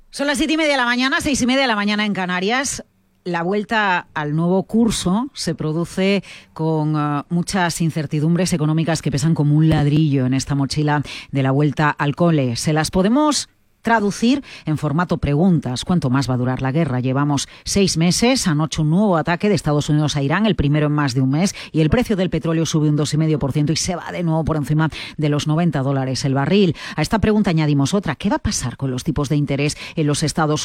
Son las 7:30 de la mañana, 6:30 de la mañana en Canarias. La vuelta al nuevo curso se produce con muchas incertidumbres económicas que pesan como un ladrillo en esta mochila de la vuelta al cole. Se las podemos traducir en formato preguntas. ¿Cuánto más va a durar la guerra? Llevamos 6 meses. Anoche un nuevo ataque de Estados Unidos a Irán, el primero en más de un mes, y el precio del petróleo sube un 2,5% y se va de nuevo por encima de los $90 el barril. A esta pregunta añadimos otra. ¿Qué va a pasar con los tipos de interés en los Estados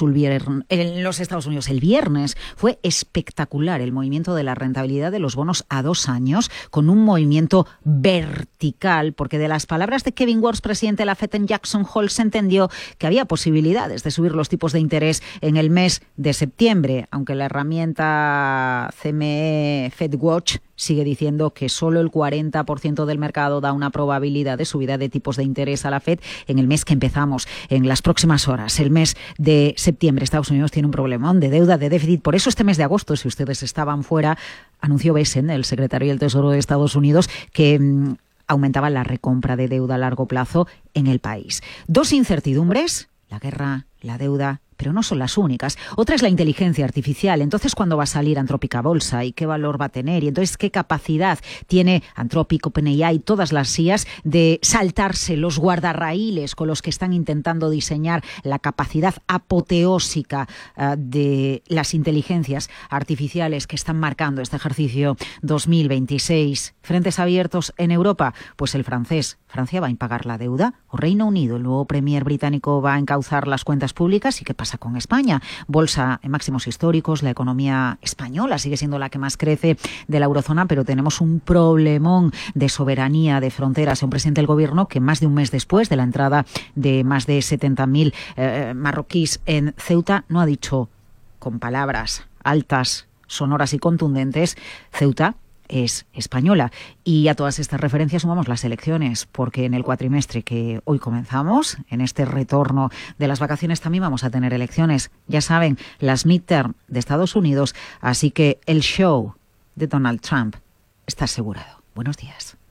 Unidos? El viernes fue espectacular el movimiento de la rentabilidad de los bonos a 2 años, con un movimiento vertical, porque de las palabras de Kevin Warsh, presidente de la Fed en Jackson Hole, se entendió que había posibilidades de subir los tipos de interés en el mes de septiembre, aunque la herramienta CME FedWatch sigue diciendo que solo el 40% del mercado da una probabilidad de subida de tipos de interés a la Fed en el mes que empezamos, en las próximas horas, el mes de septiembre. Estados Unidos tiene un problemón de deuda, de déficit. Por eso este mes de agosto, si ustedes estaban fuera, anunció Bessent, el secretario del Tesoro de Estados Unidos, que aumentaba la recompra de deuda a largo plazo en el país. 2 incertidumbres, la guerra, la deuda, pero no son las únicas. Otra es la inteligencia artificial. Entonces, ¿cuándo va a salir Anthropic a bolsa? ¿Y qué valor va a tener? Y entonces, ¿qué capacidad tiene Anthropic, OpenAI, todas las IAs de saltarse los guardarraíles con los que están intentando diseñar la capacidad apoteósica de las inteligencias artificiales que están marcando este ejercicio 2026? ¿Frentes abiertos en Europa? Pues el francés. ¿Francia va a impagar la deuda? ¿O Reino Unido, el nuevo premier británico, va a encauzar las cuentas públicas? ¿Y qué pasa con España? Bolsa en máximos históricos, la economía española sigue siendo la que más crece de la eurozona, pero tenemos un problemón de soberanía de fronteras. Un presidente del gobierno que más de un mes después de la entrada de más de 70.000 marroquíes en Ceuta no ha dicho con palabras altas, sonoras y contundentes: Ceuta es española. Y a todas estas referencias sumamos las elecciones, porque en el cuatrimestre que hoy comenzamos, en este retorno de las vacaciones, también vamos a tener elecciones. Ya saben, las midterm de Estados Unidos, así que el show de Donald Trump está asegurado. Buenos días.